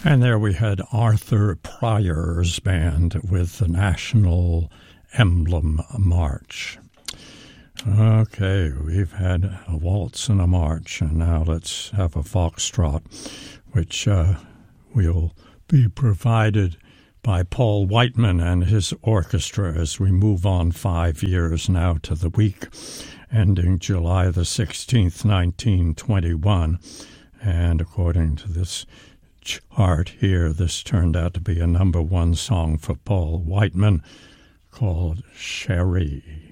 And there we had Arthur Pryor's band with the National Emblem March. Okay, we've had a waltz and a march, and now let's have a foxtrot, which will be provided by Paul Whiteman and his orchestra as we move on 5 years now to the week ending July the 16th, 1921. And according to this chart here, this turned out to be a #1 song for Paul Whiteman called Cherie.